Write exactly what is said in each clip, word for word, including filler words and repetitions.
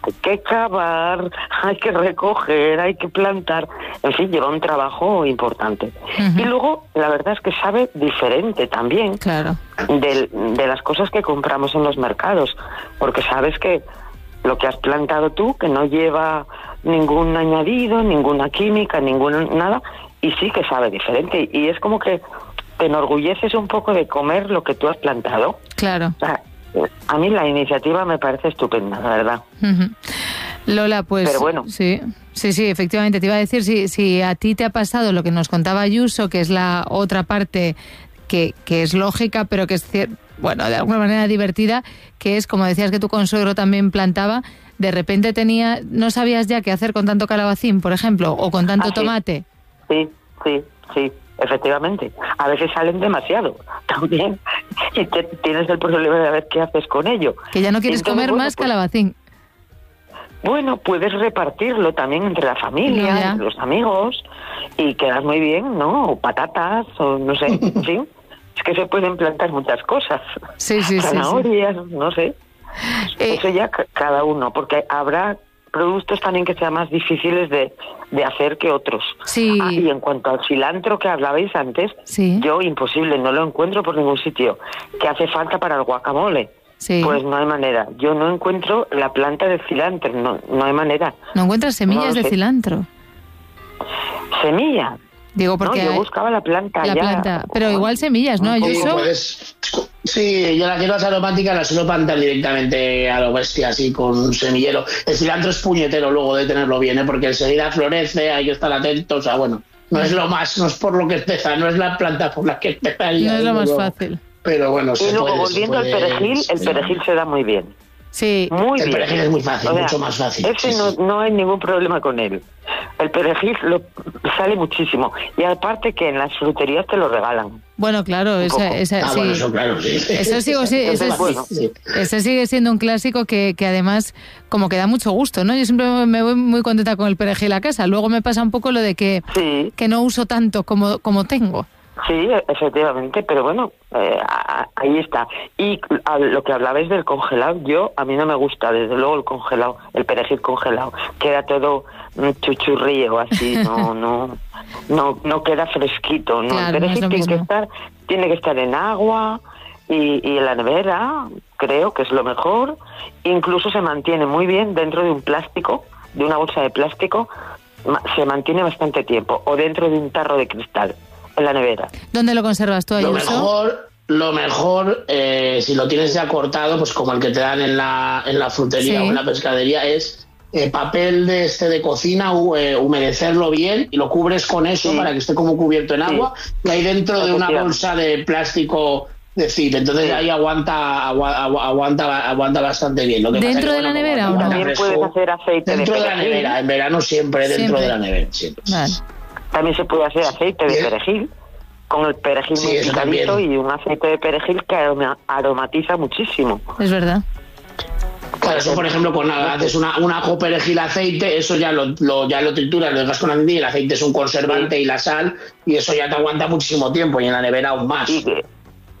que cavar, hay que recoger, hay que plantar, en fin, lleva un trabajo importante. Uh-huh. Y luego, la verdad es que sabe diferente también claro. de, de las cosas que compramos en los mercados, porque sabes que lo que has plantado tú, que no lleva ningún añadido, ninguna química, ninguna nada, y sí que sabe diferente, y es como que te enorgulleces un poco de comer lo que tú has plantado. Claro. O sea, a mí la iniciativa me parece estupenda, la verdad. Uh-huh. Lola, pues pero bueno. sí, sí, sí, efectivamente. Te iba a decir, si, si a ti te ha pasado lo que nos contaba Ayuso, que es la otra parte que, que es lógica, pero que es, bueno, de alguna manera divertida, que es, como decías que tu consuegro también plantaba, de repente tenía, no sabías ya qué hacer con tanto calabacín, por ejemplo, o con tanto ¿Ah, sí? tomate. Sí, sí, sí. Efectivamente, a veces salen demasiado también y te, tienes el problema de ver qué haces con ello. Que ya no quieres Entonces, comer bueno, más pues, calabacín. Bueno, puedes repartirlo también entre la familia, no, entre los amigos y quedas muy bien, ¿no? O patatas, o no sé, en fin. Es que se pueden plantar muchas cosas. Sí, sí, zanahorias, sí, sí. no sé. Eh, Eso ya c- cada uno, porque habrá productos también que sean más difíciles de, de hacer que otros. Sí. Ah, y en cuanto al cilantro que hablabais antes, sí. yo imposible, no lo encuentro por ningún sitio. ¿Qué hace falta para el guacamole? Sí. Pues no hay manera. Yo no encuentro la planta de cilantro, no, no hay manera. ¿No encuentras semillas no de cilantro? ¿Semilla? Digo, porque no, yo hay... buscaba la planta la ya. planta, pero igual semillas, ¿no, Ayuso? Sí, puedes... sí, yo las hierbas aromáticas las suelo plantar directamente a lo bestia, así con un semillero. El cilantro es puñetero luego de tenerlo bien, ¿eh? Porque enseguida florece, hay que estar atentos, o sea, bueno, no es lo más, no es por lo que empieza, no es la planta por la que empezaría. No es lo más luego. Fácil. Pero bueno, y luego, puede, volviendo puede, al perejil, el pero... perejil se da muy bien. Sí. Muy el bien. perejil es muy fácil, o sea, mucho más fácil. Ese sí, no, sí. no hay ningún problema con él. El perejil lo, sale muchísimo. Y aparte que en las fruterías te lo regalan. Bueno, claro, esa, esa, ah, sí. bueno, eso claro, sí. Eso, sigo, sí, eso, es, bueno. eso sigue siendo un clásico que, que además como que da mucho gusto, ¿no? Yo siempre me voy muy contenta con el perejil a casa. Luego me pasa un poco lo de que, sí. que no uso tanto como, como tengo. Sí, efectivamente, pero bueno, eh, ahí está. Y a lo que hablabais del congelado, yo, a mí no me gusta, desde luego, el congelado, el perejil congelado. Queda todo un chuchurrío así, no no no no queda fresquito. ¿no? Claro, el perejil no es lo tiene mismo. que estar, tiene que estar en agua y, y en la nevera, creo que es lo mejor. Incluso se mantiene muy bien dentro de un plástico, de una bolsa de plástico, se mantiene bastante tiempo, o dentro de un tarro de cristal. En la nevera. ¿Dónde lo conservas tú, Ayuso? Lo mejor, lo mejor eh, si lo tienes ya cortado, pues como el que te dan en la, en la frutería sí. o en la pescadería, es eh, papel de este de cocina, uh, humedecerlo bien y lo cubres con eso sí. para que esté como cubierto en agua sí. y ahí dentro de una bolsa de plástico de zip, entonces sí. ahí aguanta, aguanta aguanta aguanta bastante bien. Lo que ¿Dentro pasa de la bueno, nevera o no? También puedes hacer aceite dentro de, de la nevera, en verano siempre, siempre. dentro de la nevera. Siempre. Vale. También se puede hacer aceite de perejil, con el perejil sí, muy picadito y un aceite de perejil que aromatiza muchísimo. Es verdad. Claro, eso por ejemplo, con nada, haces una, un ajo, perejil, aceite, eso ya lo, lo, ya lo trituras, lo dejas con aceite y el aceite es un conservante sí. y la sal, y eso ya te aguanta muchísimo tiempo y en la nevera aún más. Y que,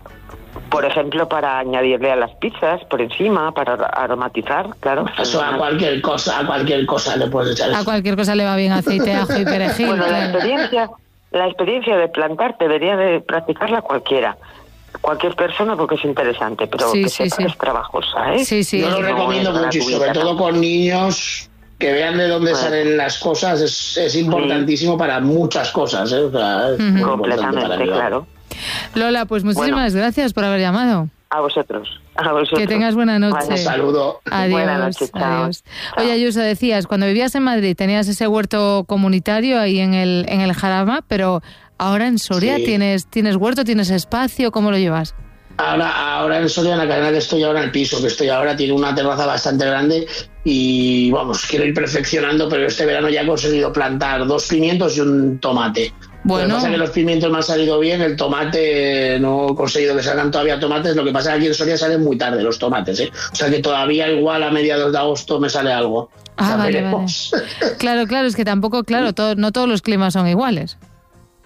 por ejemplo, para añadirle a las pizzas por encima, para aromatizar, claro. Eso a cualquier cosa, a cualquier cosa le puedes echar eso. A cualquier cosa le va bien aceite, ajo y perejil. Bueno, la experiencia, la experiencia de plantar debería de practicarla cualquiera. Cualquier persona porque es interesante, pero sí, que sí, sepa sí. que es trabajosa, ¿eh? Sí, sí. Yo lo no recomiendo mucho y sobre todo con niños que vean de dónde bueno. salen las cosas, es, es importantísimo sí. para muchas cosas, ¿eh? O sea, es uh-huh. Completamente, claro. Lola, pues muchísimas bueno. gracias por haber llamado. A vosotros. A vosotros. Que tengas buena noche. Un saludo. Adiós. Buenas noches, chao. Adiós. Chao. Oye, Ayuso, decías, cuando vivías en Madrid tenías ese huerto comunitario ahí en el en el Jarama, pero ahora en Soria sí. tienes tienes huerto, tienes espacio, ¿cómo lo llevas? Ahora, ahora en Soria, en la cadena que estoy ahora, el piso que estoy ahora, tiene una terraza bastante grande y, vamos, quiero ir perfeccionando, pero este verano ya he conseguido plantar dos pimientos y un tomate. Bueno. Lo que pasa es que los pimientos me han salido bien, el tomate no he conseguido que salgan todavía tomates, lo que pasa es que aquí en Soria salen muy tarde los tomates, ¿eh? O sea que todavía igual a mediados de agosto me sale algo. Ah, o sea, vale, vale. Claro, claro, es que tampoco, claro, todo, no todos los climas son iguales.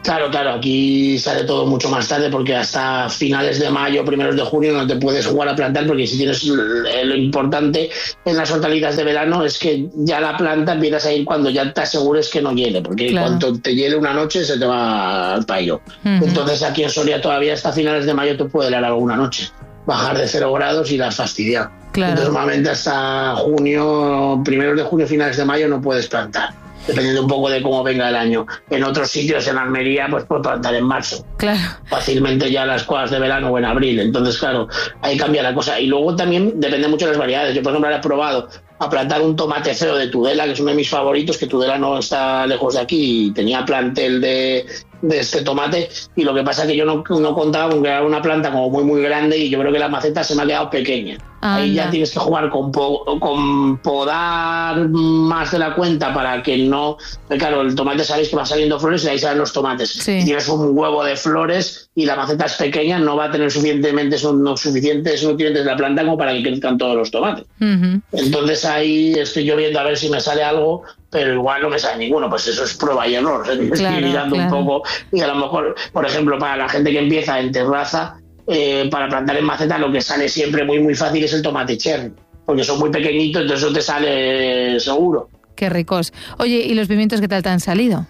Claro, claro, aquí sale todo mucho más tarde porque hasta finales de mayo, primeros de junio no te puedes jugar a plantar, porque si tienes lo importante en las hortalizas de verano es que ya la planta empiezas a ir cuando ya te asegures que no hiele, porque claro, cuando te hiele una noche se te va al payo. Uh-huh. Entonces aquí en Soria todavía hasta finales de mayo te puede helar alguna noche, bajar de cero grados y la has fastidiado. Claro. Entonces normalmente hasta junio, primeros de junio, finales de mayo no puedes plantar, dependiendo un poco de cómo venga el año. En otros sitios, en Almería, pues puedo plantar en marzo. Claro. Fácilmente ya las cuadras de verano o en abril. Entonces, claro, ahí cambia la cosa. Y luego también depende mucho de las variedades. Yo, por ejemplo, he probado a plantar un tomate feo de Tudela, que es uno de mis favoritos, que Tudela no está lejos de aquí, y tenía plantel de, de este tomate, y lo que pasa es que yo no, no contaba con que era una planta como muy muy grande, y yo creo que la maceta se me ha quedado pequeña. Ah, ahí ya no. Tienes que jugar con, po, con podar más de la cuenta para que no... Claro, el tomate sabéis que va saliendo flores y ahí salen los tomates. Sí. Si tienes un huevo de flores y la maceta es pequeña, no va a tener suficientemente, no, suficientes nutrientes de la planta como para que crezcan todos los tomates. Uh-huh. Entonces ahí estoy yo viendo a ver si me sale algo, pero igual no me sale ninguno. Pues eso es prueba y error. Claro, estoy mirando claro. un poco, y a lo mejor, por ejemplo, para la gente que empieza en terraza, Eh, para plantar en maceta lo que sale siempre muy muy fácil es el tomate cherry, porque son muy pequeñitos, entonces eso te sale seguro. Qué ricos. Oye, ¿y los pimientos qué tal te han salido?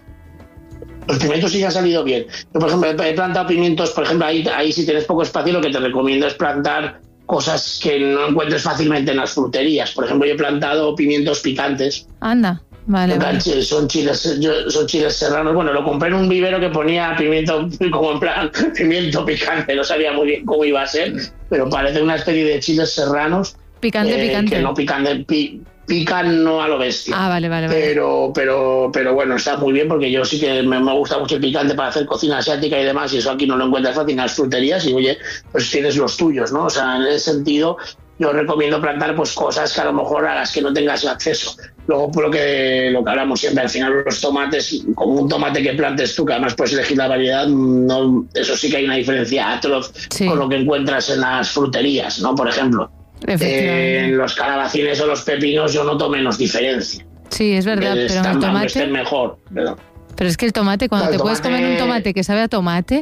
Los pimientos sí han salido bien. Yo, por ejemplo, he plantado pimientos, por ejemplo, ahí, ahí si tienes poco espacio, lo que te recomiendo es plantar cosas que no encuentres fácilmente en las fruterías. Por ejemplo, yo he plantado pimientos picantes. Anda. Vale, vale. Son chiles, yo, son chiles serranos. Bueno, lo compré en un vivero que ponía pimiento, como en plan pimiento picante. No sabía muy bien cómo iba a ser, pero parece una especie de chiles serranos. Picante, eh, picante. Que no pican, de, pi, pican no a lo bestia. Ah, vale, vale, vale. Pero, pero, pero bueno, está muy bien, porque yo sí que me, me gusta mucho el picante para hacer cocina asiática y demás, y eso aquí no lo encuentras fácil en las fruterías, y oye, pues tienes los tuyos, ¿no? O sea, en ese sentido, yo recomiendo plantar pues cosas que a lo mejor a las que no tengas acceso. Luego, por lo que, lo que hablamos siempre, al final los tomates, como un tomate que plantes tú, que además puedes elegir la variedad, no, eso sí que hay una diferencia atroz sí. con lo que encuentras en las fruterías, ¿no? Por ejemplo, eh, en los calabacines o los pepinos yo noto menos diferencia. Sí, es verdad, pero están, el tomate... estén mejor, pero... pero es que el tomate, cuando claro, te tomate... puedes comer un tomate que sabe a tomate...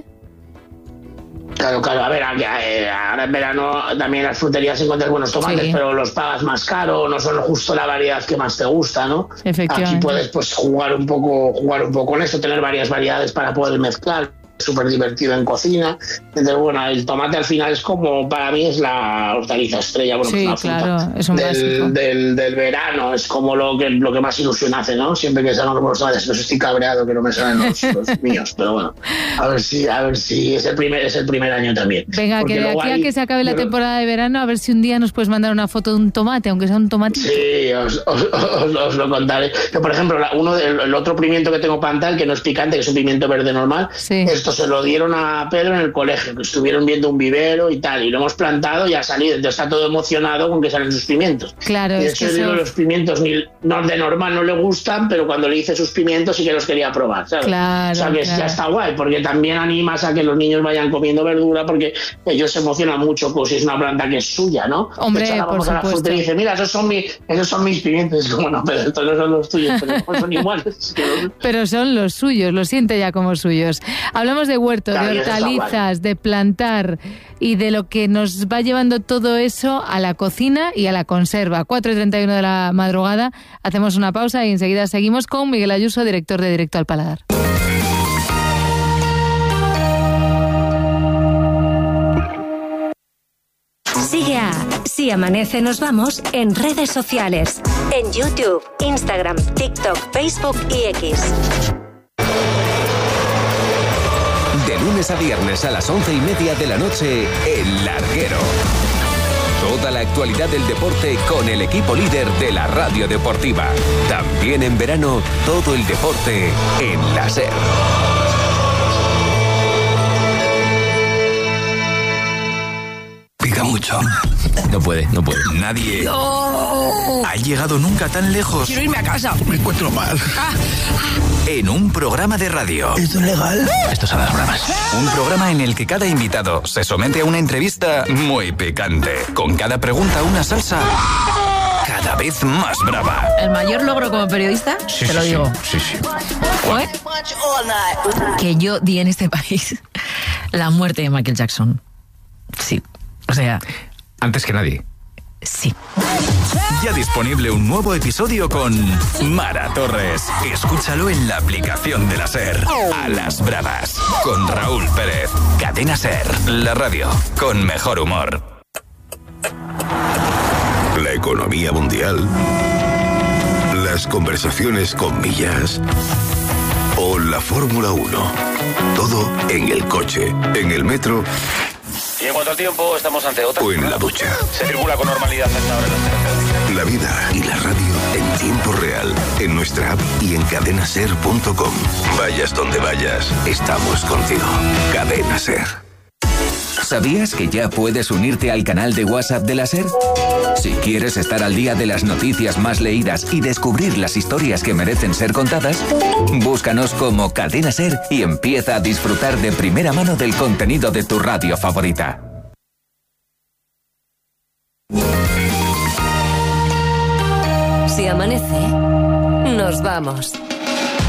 Claro, claro, a ver, ahora en verano también en las fruterías encuentras buenos tomates, sí. pero los pagas más caro, no son justo la variedad que más te gusta, ¿no? Efectivamente. Aquí puedes pues jugar un poco, jugar un poco con esto, tener varias variedades para poder mezclar. Súper divertido en cocina. Entonces, bueno, el tomate al final es como, para mí es la hortaliza estrella, bueno, sí, pues la claro, fruta es un del, del, del verano, es como lo que lo que más ilusión hace, ¿no? Siempre que salgan los tomates, no estoy cabreado que no me salen los, los míos, pero bueno, a ver si, a ver si es el primer, es el primer año también. Venga, porque que de aquí hay, a que se acabe la temporada de verano, a ver si un día nos puedes mandar una foto de un tomate, aunque sea un tomate. Sí, os, os, os, os lo contaré. Que, por ejemplo, uno del, el otro pimiento que tengo plantado, que no es picante, que es un pimiento verde normal, sí. esto se lo dieron a a Pedro en el colegio, que estuvieron viendo un vivero y tal, y lo hemos plantado y ha salido, entonces está todo emocionado con que salen sus pimientos. Claro, y de es hecho que digo, eso... los pimientos ni, no, de normal no le gustan, pero cuando le hice sus pimientos sí que los quería probar, ¿sabes? Claro, o sea que claro. ya está guay, porque también animas a que los niños vayan comiendo verdura, porque ellos se emocionan mucho pues, si es una planta que es suya, ¿no? Hombre, de hecho, ahora vamos por a la supuesto. fruta y dice, mira, esos son, mi, esos son mis pimientos. Y como, no, pero estos no son los tuyos, pero son iguales. Pero son los suyos, los siente ya como suyos. Hablamos de huertos, claro, de hortalizas, de plantar y de lo que nos va llevando todo eso a la cocina y a la conserva. cuatro y treinta y uno de la madrugada, hacemos una pausa y enseguida seguimos con Miguel Ayuso, director de Directo al Paladar. Sigue a Si Amanece Nos Vamos en redes sociales, en YouTube, Instagram, TikTok, Facebook y X. De lunes a viernes a las once y media de la noche, El Larguero. Toda la actualidad del deporte con el equipo líder de la radio deportiva. También en verano, todo el deporte en la SER. Pica mucho. No puede, no puede. Nadie no. ha llegado nunca tan lejos. Quiero irme a casa. Me encuentro mal. Ah, ah. En un programa de radio. ¿Esto es legal? Esto sabe a bromas. Un programa en el que cada invitado se somete a una entrevista muy picante. Con cada pregunta una salsa. Cada cada vez más brava. El mayor logro como periodista, Sí, te lo sí, digo, Sí, sí. sí. fue que yo di en este país la muerte de Michael Jackson. Sí, o sea, Antes que nadie. sí. Ya disponible un nuevo episodio con Mara Torres. Escúchalo en la aplicación de la SER. A las bravas. Con Raúl Pérez. Cadena SER. La radio con mejor humor. La economía mundial. Las conversaciones con millas. O la Fórmula uno. Todo en el coche, en el metro. Y en cuanto al tiempo, estamos ante otra. O en la ducha. Se circula con normalidad hasta ahora en los teleféricos. La vida y la radio en tiempo real. En nuestra app y en cadena ser punto com. Vayas donde vayas, estamos contigo. Cadena Ser. ¿Sabías que ya puedes unirte al canal de WhatsApp de la SER? Si quieres estar al día de las noticias más leídas y descubrir las historias que merecen ser contadas, búscanos como Cadena SER y empieza a disfrutar de primera mano del contenido de tu radio favorita. Si amanece, nos vamos.